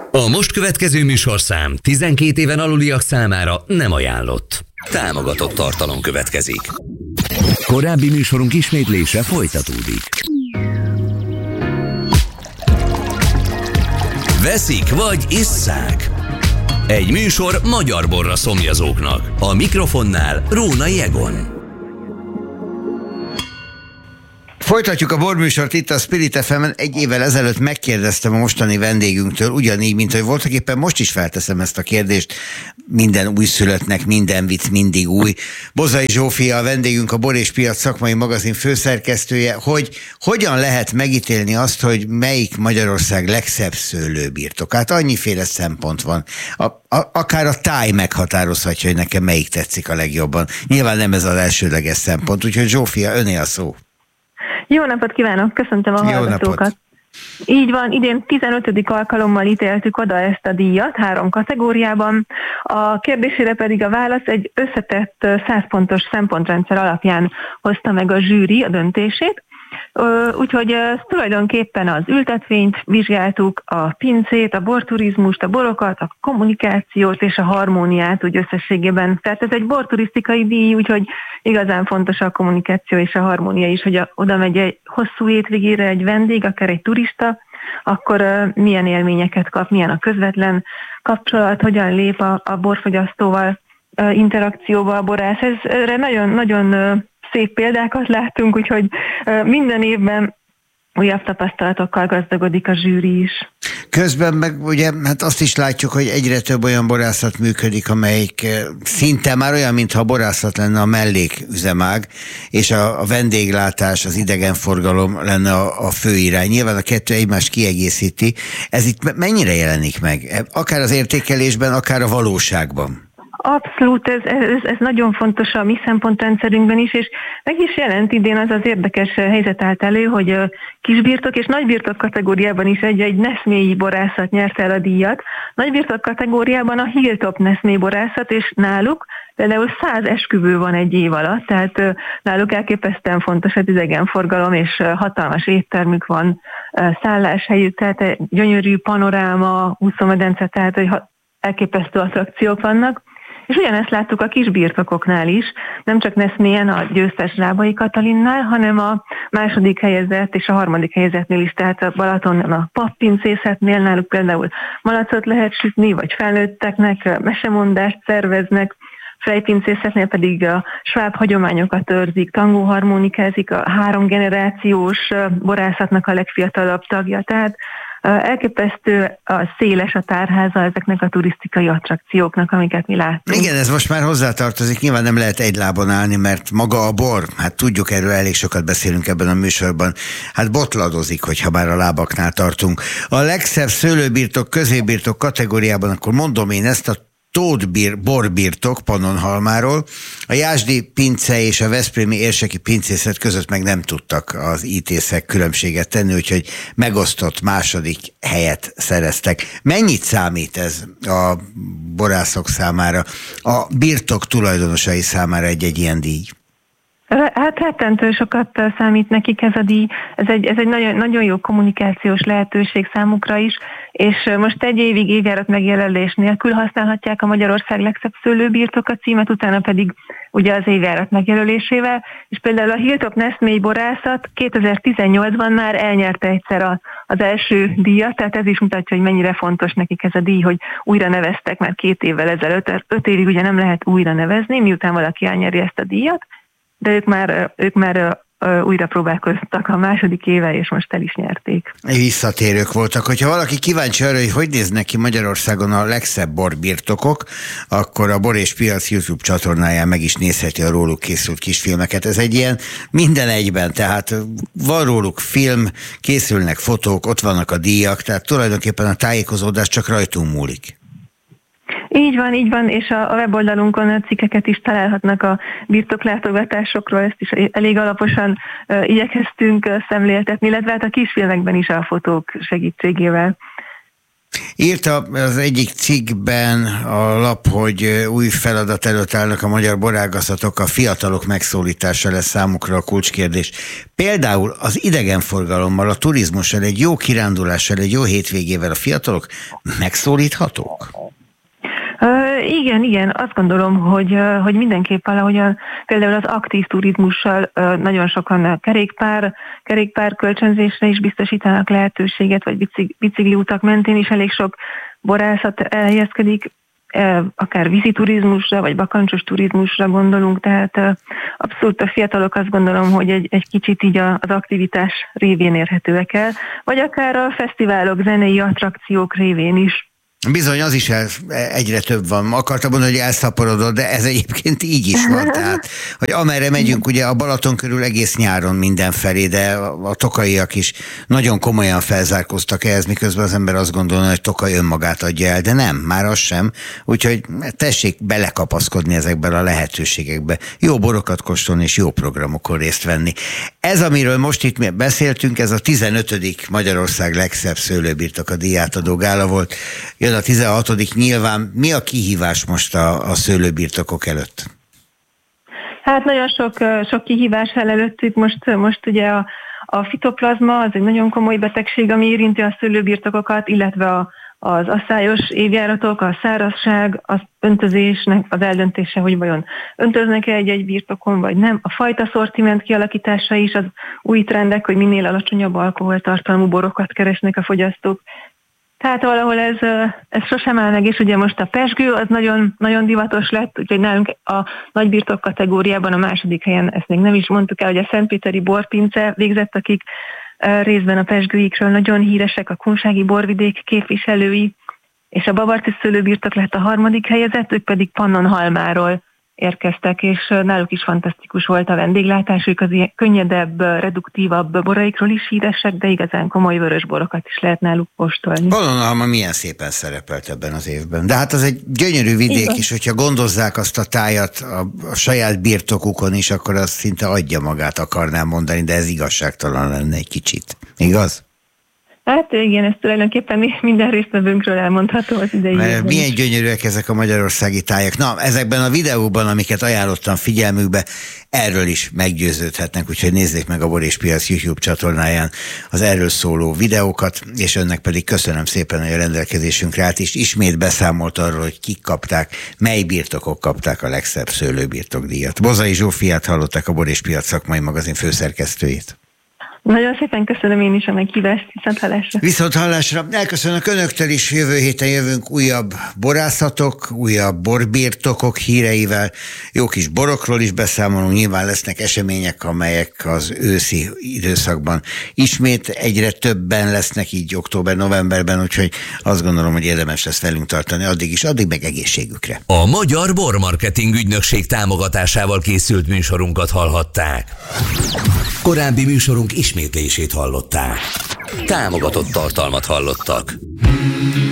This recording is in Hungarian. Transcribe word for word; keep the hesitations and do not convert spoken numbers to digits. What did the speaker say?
A most következő műsorszám tizenkét éven aluliak számára nem ajánlott. Támogatott tartalom következik. Korábbi műsorunk ismétlése folytatódik. Veszik vagy isszák? Egy műsor magyar borra szomjazóknak. A mikrofonnál Rónai Egon. Folytatjuk a borműsort itt a Spirit ef emen. Egy évvel ezelőtt megkérdeztem a mostani vendégünktől, ugyanígy, mint hogy voltak éppen most is felteszem ezt a kérdést. Minden újszülöttnek, minden vicc mindig új. Bozai Zsófia a vendégünk, a Bor és Piac szakmai magazin főszerkesztője, hogy hogyan lehet megítélni azt, hogy melyik Magyarország legszebb szőlőbirtok. Hát annyiféle szempont van. A, a, akár a táj meghatározhatja, hogy nekem melyik tetszik a legjobban. Nyilván nem ez az elsődleges szempont, úgyhogy Zsófia, öné a szó. Jó napot kívánok, köszöntöm a hallgatókat. Így van, idén tizenötödik alkalommal ítéltük oda ezt a díjat három kategóriában. A kérdésére pedig a válasz egy összetett száz pontos szempontrendszer alapján hozta meg a zsűri a döntését. Úgyhogy tulajdonképpen az ültetvényt vizsgáltuk, a pincét, a borturizmust, a borokat, a kommunikációt és a harmóniát úgy összességében. Tehát ez egy borturisztikai díj, úgyhogy igazán fontos a kommunikáció és a harmónia is, hogy a, oda megy egy hosszú étvégére egy vendég, akár egy turista, akkor uh, milyen élményeket kap, milyen a közvetlen kapcsolat, hogyan lép a, a borfogyasztóval uh, interakcióba a borász. Ez, erre nagyon, nagyon uh, szép példákat láttunk, úgyhogy uh, minden évben újabb tapasztalatokkal gazdagodik a zsűri is. Közben meg ugye hát azt is látjuk, hogy egyre több olyan borászat működik, amelyik szinte már olyan, mintha a borászat lenne a melléküzemág, és a, a vendéglátás, az idegenforgalom lenne a, a fő irány. Nyilván a kettő egymást kiegészíti. Ez itt mennyire jelenik meg? Akár az értékelésben, akár a valóságban? Abszolút, ez, ez, ez nagyon fontos a mi szempontrendszerünkben is, és meg is jelent idén az az érdekes helyzet állt elő, hogy kisbirtok és nagybirtok kategóriában is egy-egy neszmélyi borászat nyerte el a díjat. Nagybirtok kategóriában a Hilltop neszmély borászat, és náluk például száz esküvő van egy év alatt, tehát náluk elképesztően fontos az idegenforgalom, és hatalmas éttermük van, szálláshelyük, tehát egy gyönyörű panoráma, úszómedence, tehát hogy elképesztő attrakciók vannak. És ugyanezt láttuk a kisbirtokoknál is, nem csak neszmélyen a győztes Rábai Katalinnál, hanem a második helyezett és a harmadik helyezettnél is, tehát a Balatonon a pappincészetnél náluk például malacot lehet sütni, vagy felnőtteknek mesemondást szerveznek, fejpincészetnél pedig a sváb hagyományokat őrzik, tangóharmonikázik, a három generációs borászatnak a legfiatalabb tagja, tehát elképesztő a széles a tárháza ezeknek a turisztikai attrakcióknak, amiket mi látunk. Igen, ez most már hozzátartozik, nyilván nem lehet egy lábon állni, mert maga a bor, hát tudjuk, erről elég sokat beszélünk ebben a műsorban, hát botladozik, hogyha már a lábaknál tartunk. A legszebb szőlőbirtok, középbirtok kategóriában, akkor mondom én ezt, a Tóth borbirtok Pannonhalmáról. A Jászdi pince és a veszprémi érseki pincészet között meg nem tudtak az ítészek különbséget tenni, úgyhogy megosztott második helyet szereztek. Mennyit számít ez a borászok számára, a birtok tulajdonosai számára egy-egy ilyen díj? Hát rettentő sokat számít nekik ez a díj, ez egy, ez egy nagyon, nagyon jó kommunikációs lehetőség számukra is, és most egy évig évjárat megjelölés nélkül használhatják a Magyarország legszebb szőlőbirtoka címet, utána pedig ugye az évjárat megjelölésével, és például a Hilltop neszmély borászat kétezer-tizennyolcban már elnyerte egyszer a, az első díjat, tehát ez is mutatja, hogy mennyire fontos nekik ez a díj, hogy újra neveztek már két évvel ezelőtt, öt évig ugye nem lehet újra nevezni, miután valaki elnyeri ezt a díjat, de ők már, ők már újra próbálkoztak a második éve, és most el is nyerték. Visszatérők voltak. Hogyha valaki kíváncsi arra, hogy hogy néznek ki Magyarországon a legszebb borbirtokok, akkor a Bor és Piac YouTube csatornáján meg is nézheti a róluk készült kisfilmeket. Ez egy ilyen minden egyben, tehát van róluk film, készülnek fotók, ott vannak a díjak, tehát tulajdonképpen a tájékozódás csak rajtunk múlik. Így van, így van, és a, a weboldalunkon a cikkeket is találhatnak a birtoklátogatásokról, ezt is elég alaposan uh, igyekeztünk uh, szemléltetni, illetve hát a kisfilmekben is a fotók segítségével. Írta az egyik cikkben a lap, hogy új feladat előtt állnak a magyar borágazdatok, a fiatalok megszólítása lesz számukra a kulcskérdés. Például az idegenforgalommal, a turizmussal, egy jó kirándulással, egy jó hétvégével a fiatalok megszólíthatók? Uh, igen, igen, azt gondolom, hogy, uh, hogy mindenképp valahogyan például az aktív turizmussal uh, nagyon sokan kerékpár, kerékpár kölcsönzésre is biztosítanak lehetőséget, vagy bicik, bicikliutak mentén is elég sok borászat elhelyezkedik, uh, akár vízi turizmusra, vagy bakancsos turizmusra gondolunk, tehát uh, abszolút a fiatalok azt gondolom, hogy egy, egy kicsit így a, az aktivitás révén érhetőek el, vagy akár a fesztiválok, zenei attrakciók révén is. Bizony, az is el, egyre több van. Akartam mondani, hogy elszaporodott, de ez egyébként így is van. Tehát, hogy amerre megyünk, ugye a Balaton körül egész nyáron mindenfelé, de a tokaiak is nagyon komolyan felzárkóztak ehhez, miközben az ember azt gondolna, hogy Tokaj önmagát adja el, de nem, már az sem. Úgyhogy tessék belekapaszkodni ezekben a lehetőségekbe. Jó borokat kóstolni és jó programokon részt venni. Ez, amiről most itt beszéltünk, ez a tizenötödik Magyarország legszebb szőlőbirtoka díjátadó gála volt. Jön a tizenhatodik nyilván. Mi a kihívás most a, a szőlőbirtokok előtt? Hát nagyon sok, sok kihívás áll előttük. Most, most ugye a, a fitoplazma az egy nagyon komoly betegség, ami érinti a szőlőbirtokokat, illetve a, az asszályos évjáratok, a szárazság, az öntözésnek az eldöntése, hogy vajon öntöznek-e egy-egy birtokon, vagy nem. A fajta szortiment kialakítása is az új trendek, hogy minél alacsonyabb alkoholtartalmú borokat keresnek a fogyasztók. Tehát valahol ez, ez sosem áll meg, és ugye most a pezsgő az nagyon, nagyon divatos lett, úgyhogy nálunk a nagybirtok kategóriában a második helyen, ezt még nem is mondtuk el, hogy a Szentpéteri borpince végzett, akik részben a pezsgőikről nagyon híresek, a kunsági borvidék képviselői, és a bavarci szőlőbirtok lett a harmadik helyezett, ők pedig Pannonhalmáról érkeztek, és náluk is fantasztikus volt a vendéglátás, ők az ilyen könnyedebb, reduktívabb boraikról is híresek, de igazán komoly vörös borokat is lehet náluk kóstolni. Pannonhalma milyen szépen szerepelt ebben az évben. De hát az egy gyönyörű vidék Igen. is, hogyha gondozzák azt a tájat a, a saját birtokukon is, akkor az szinte adja magát, akarnám mondani, de ez igazságtalan lenne egy kicsit. Igaz? Hát igen, ez tulajdonképpen minden résztvevőnkről elmondható az idei. Mert milyen gyönyörűek ezek a magyarországi tájak. Na, ezekben a videóban, amiket ajánlottam figyelmükbe, erről is meggyőződhetnek, úgyhogy nézzék meg a Bor és Piac YouTube csatornáján az erről szóló videókat, és önnek pedig köszönöm szépen, hogy a rendelkezésünkre állt, és ismét beszámolt arról, hogy kik kapták, mely birtokok kapták a legszebb szőlőbirtokdíjat. Bozai Zsófiát hallották, a Bor és Piac szakmai magazin főszerkesztőjét. Nagyon szépen köszönöm én is a meghívást, viszont hallásra. Viszont hallásra. Elköszönök önöktől is, jövő héten jövünk újabb borászatok, újabb borbirtokok híreivel, jó kis borokról is beszámolunk, nyilván lesznek események, amelyek az őszi időszakban ismét egyre többen lesznek, így október-novemberben, úgyhogy azt gondolom, hogy érdemes lesz velünk tartani addig is, addig meg egészségükre. A Magyar Bormarketing Ügynökség támogatásával készült műsorunkat hallhatták. Korábbi műsorunk ismétlését hallották. Támogatott tartalmat hallottak.